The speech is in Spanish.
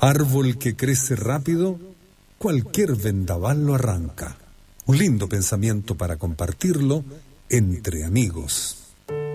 Árbol que crece rápido, cualquier vendaval lo arranca. Un lindo pensamiento para compartirlo entre amigos.